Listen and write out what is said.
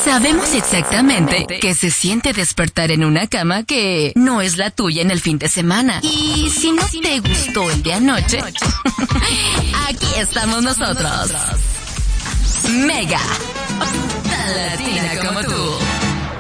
Sabemos exactamente qué se siente despertar en una cama que no es la tuya en el fin de semana. Y si no te gustó el de anoche, aquí estamos nosotros. Mega, tan latina como tú.